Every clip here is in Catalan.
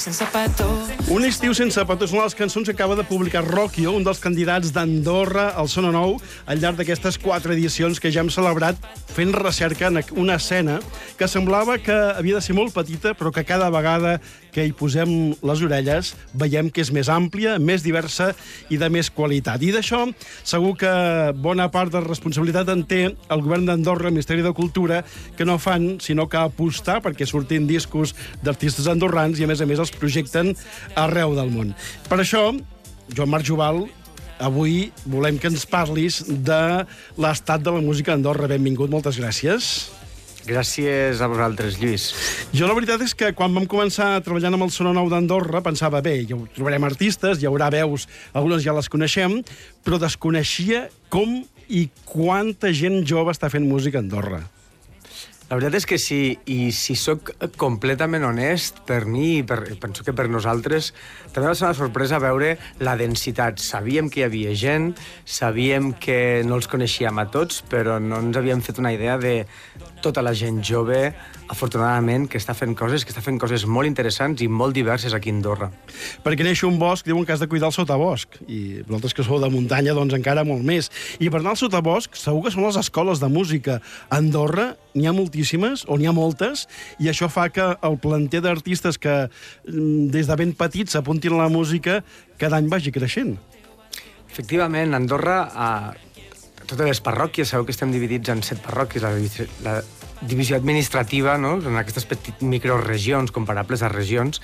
Un estiu sense petó són les cançons que acaba de publicar Rocchio, un dels candidats d'Andorra al Sona Nou, al llarg d'aquestes 4 edicions que ja hem celebrat fent recerca en una escena que semblava que havia de ser molt petita, però que cada vegada que hi posem les orelles veiem que és més àmplia, més diversa i de més qualitat. I d'això segur que bona part de responsabilitat en té el govern d'Andorra, el Ministeri de Cultura, que no fan sinó que apostar perquè surtin discos d'artistes andorrans i, a més, els projecten arreu del món. Per això, Joan Marc Jubal, avui volem que ens parlis de l'estat de la música a Andorra. Benvingut, moltes gràcies. Gràcies a vosaltres, Lluís. Jo la veritat és que quan vam començar treballant amb el Sona Nou d'Andorra pensava, bé, ja trobarem artistes, hi haurà veus, algunes ja les coneixem, però desconeixia com i quanta gent jove està fent música a Andorra. La veritat és que sí, i si sóc completament honest, per mi, penso que per nosaltres, també va ser una sorpresa veure la densitat. Sabíem que hi havia gent, sabíem que no els coneixíem a tots, però no ens havíem fet una idea de tota la gent jove, afortunadament, que està fent coses molt interessants i molt diverses aquí a Andorra. Perquè néixer un bosc diuen que has de cuidar el sotabosc, i vosaltres que sou de muntanya, doncs encara molt més. I per anar al sotabosc, segur que són les escoles de música. A Andorra n'hi ha moltíssimes, o n'hi ha moltes, i això fa que el planter d'artistes que des de ben petits s'apuntin a la música cada any vagi creixent. Efectivament, a Andorra, totes les parròquies, sabeu que estem dividits en 7 parròquies, la divisió administrativa, no? En aquestes petites microregions, comparables a regions,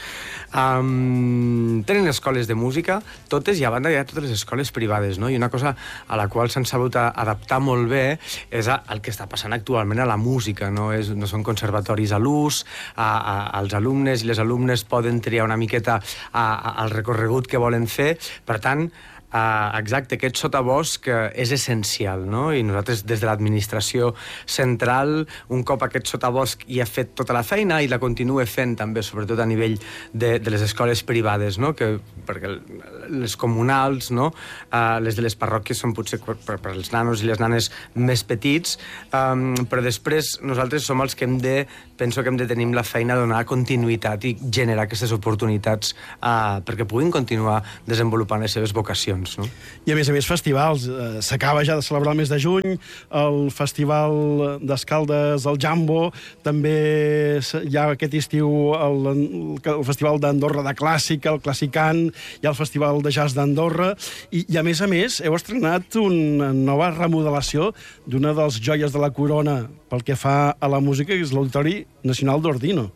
tenen escoles de música, totes, i a banda hi ha totes les escoles privades, no? I una cosa a la qual s'han sabut adaptar molt bé és el que està passant actualment a la música, no són conservatoris a l'ús, els alumnes i les alumnes poden triar una miqueta el recorregut que volen fer, per tant, exacte, aquest sotabosc és essencial, no? I nosaltres des de l'administració central, un cop aquest sotabosc hi ha fet tota la feina i la continua fent també, sobretot a nivell de les escoles privades, no? Perquè les comunals, no? Les de les parròquies són potser per als nanos i les nanes més petits, però després nosaltres som els que penso que hem de tenir la feina de donar continuïtat i generar aquestes oportunitats perquè puguin continuar desenvolupant les seves vocacions. No? I a més festivals. S'acaba ja de celebrar el mes de juny, el Festival d'Escaldes, el Jambo, també hi ha aquest estiu el Festival d'Andorra de Clàssica, el Classicant, hi ha el Festival de Jazz d'Andorra, i a més, heu estrenat una nova remodelació d'una de les joies de la corona pel que fa a la música, que és l'Auditori Nacional d'Ordino.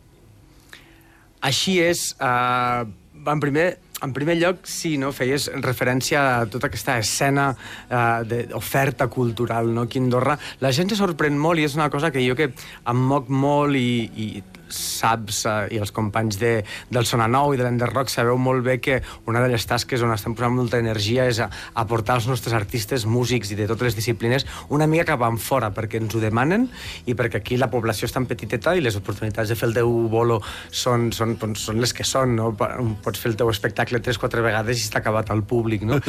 Així és. En primer lloc, sí, no? Feies referència a tota aquesta escena d'oferta cultural, no? Aquí a Andorra. La gent se sorprèn molt i és una cosa que jo em moc molt i saps, i els companys del Sona Nou i de l'Enderrock sabeu molt bé que una de les tasques on estem posant molta energia és aportar els nostres artistes, músics i de totes les disciplines una mica cap enfora, perquè ens ho demanen i perquè aquí la població és tan petiteta i les oportunitats de fer el teu bolo són les que són, no? Pots fer el teu espectacle 3-4 vegades i està acabat al públic, no?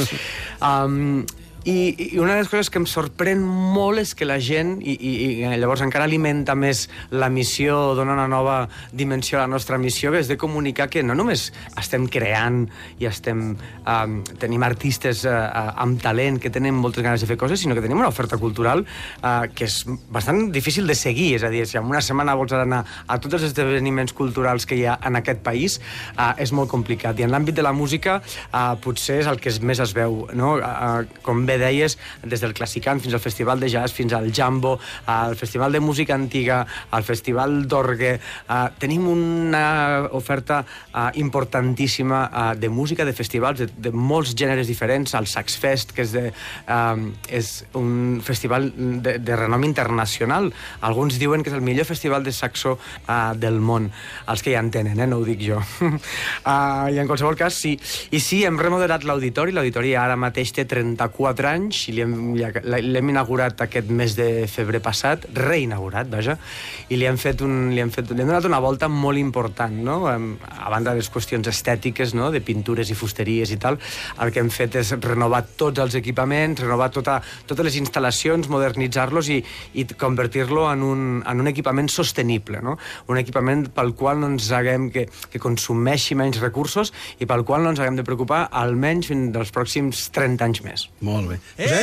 I una de les coses que em sorprèn molt és que la gent, i llavors encara alimenta més la missió, dona una nova dimensió a la nostra missió, que és de comunicar que no només estem creant i tenim artistes amb talent que tenen moltes ganes de fer coses, sinó que tenim una oferta cultural que és bastant difícil de seguir. És a dir, si en una setmana vols anar a tots els esdeveniments culturals que hi ha en aquest país, és molt complicat. I en l'àmbit de la música potser és el que més es veu, no? Com bé deies, des del Classicant fins al Festival de Jazz, fins al Jambo, al Festival de Música Antiga, al Festival d'Orgue. Tenim una oferta importantíssima de música, de festivals, de molts gèneres diferents. El Sax Fest, que és un festival de renom internacional. Alguns diuen que és el millor festival de saxo del món. Els que ja en tenen, no ho dic jo. I en qualsevol cas, sí. I sí, hem remodelat l'auditori. L'auditori ara mateix té 34 4 anys i l'hem inaugurat aquest mes de febrer passat, reinaugurat, vaja, i li hem donat una volta molt important, no? A banda de les qüestions estètiques, no? De pintures i fusteries i tal, el que hem fet és renovar tots els equipaments, renovar totes les instal·lacions, modernitzar-los i convertir-lo en un equipament sostenible, no? Un equipament pel qual no ens haguem que consumeixi menys recursos i pel qual no ens haguem de preocupar almenys fins als pròxims 30 anys més. Molt bé.